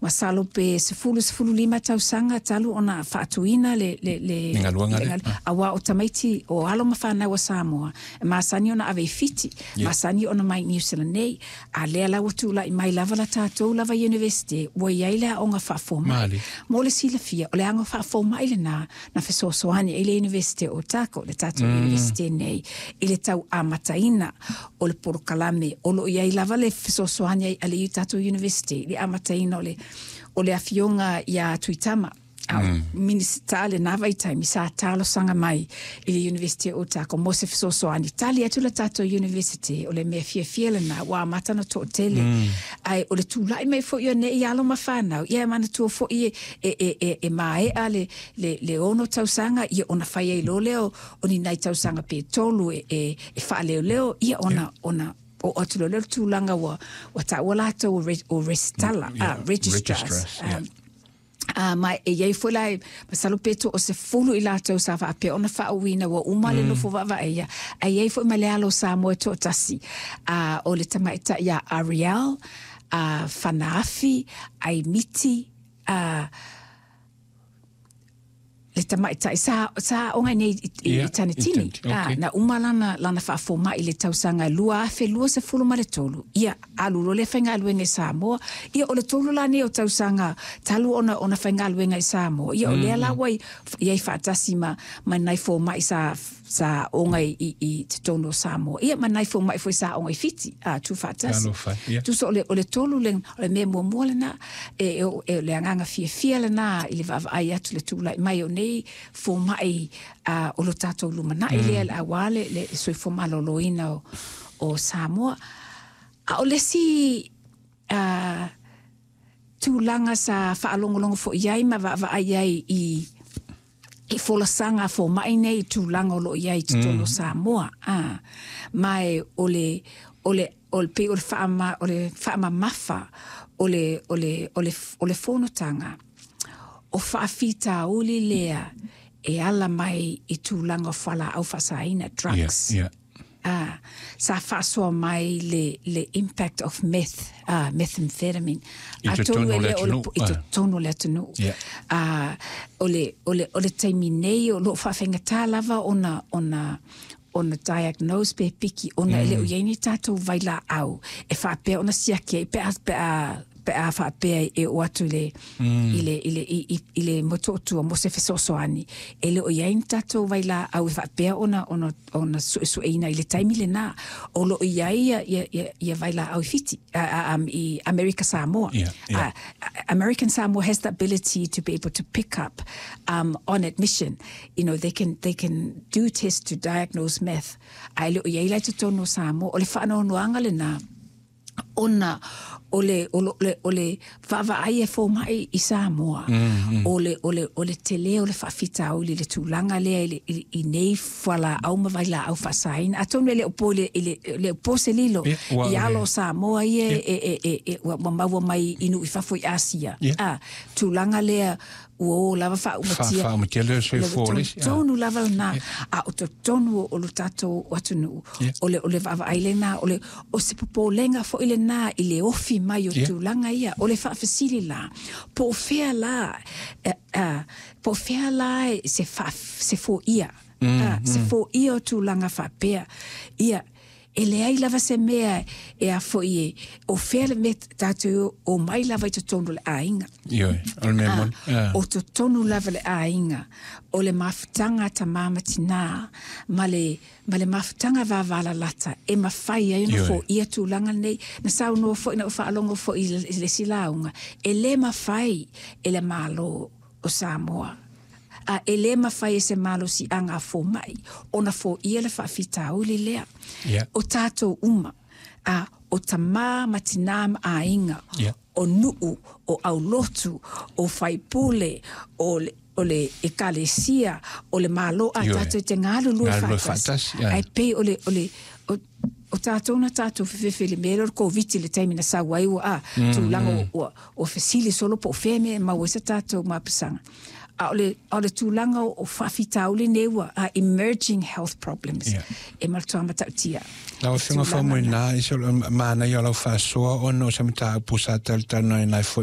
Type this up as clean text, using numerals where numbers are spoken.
masalo pe sefulu lima tausanga talu ona faatuina le awa o tamaiti o alo mafana wa Samoa masani ona ave fiti masani ona mai New Zealand nei a le la watu la mai lava la tatou lava university wo yaila onga fa forma mo le sila fia o le anga fa forma ile na fesosoani ile university o tako le tatou university nei ile tau amataina o le porokalame o lo yaila va le fesosoani ale tatou university le amataina o le afionga ya tuitama ministale na vai time sa talo sanga mai i university o tako mo se so ani Italia tu la tato university o le me fiela na wa mata na to tele ai o le tu lai mai fo yo ne yalo mafana ia mana tu fo e mai ale le ono tau sanga ia ona fai lo leo oni nai tau sanga pe tolu e fa leo ia ona o atulo le tu langa wa ta wala to o restala registrars mai e ye foi lai masalo peto o se fulu ila tau sa va pe ona fa wina wa umale no fo va ia ai ye foi malealo sa mo to tasi o le tamaita ya Ariel Fanafi ai miti le tamaita sa onga nei itanitini na umalana lana fa forma ile tausanga lua se fulu male tolu ia alulo le fenga luenga Samoa ia o le tolu la ne o tausanga talu ona fenga luenga Samoa ia o le la wai ia fa tasima manai forma sa onga i tono Samoa ia manai forma foi sa onga fiti tu fa tas tu so le tolu le memo molena e le anga fia na ile va ai atu le tula mai forma o lo tatou lumana ile awale le soi forma loloina o Samoa o le si tulanga sa faalongolongo fo iai ma va ai i fola sanga forma nei tulanga lo iai tolo Samoa mai ole pe o fama mafa ole fonotanga o faafita uli lea e ala mai i tūlanga whala au fasaina drugs. Sa fasoa mai le impact of methamphetamine. I te tono le atunu. O le taiminei o lo whawhenga lava ona diagnose pe piki ona ele o yeini tātou vaila au. E whapea ona siake pe a fa pe e o atu ile mototu mo se fesosoani ele o yain tato vai la au fa pe ona su ina ile time ile na o lo ia vai la au fiti i America Samoa American Samoa has the ability to be able to pick up on admission they can do tests to diagnose meth ai o ia to tono Samoa o le fa no anga le na ona ole vava ai fo mai i Samoa ole tele ole fafita ole le tulanga le i nei fala au mavaila au fasain atone le opole le poselilo i alo Samoa wa mai inu i fafo i Asia tulanga le o lava fa umatia le se folis tonu lava na o tonu o tato watunu ole vava ai na ole o se popolenga fo ile na ile ofi mai o tulanga ia ole fa fasili la po fea la se fo ia se fo ia tulanga fa pea ia ele ai lava se mea a fo ie o fea met tatu o mai lava to tonu le ainga o to tonu lava le ainga o le mafutanga ta mama tina male mafutanga vavala lata e mafai ai no fo ia tulanga nei na sau no fo na fa longo fo le silaunga ele mafai ele malo o Samoa ele mafai se malo si anga fo mai ona fo ia le fa fita uli lea o tato uma o tama matinam ainga o nuu o aulotu o faipule o le ekalesia o le malo tato te ngalo lu fatas ai pe o tato na tato fefe le mero ko viti le taimi na sawai tu lango o fasili solo po feme ma wesa tato ma pesanga ole tulanga o fafita ole newa emerging health problems e maltoa matautia la finga fa mo na iso mana yo la fa so ono samta pusata tana na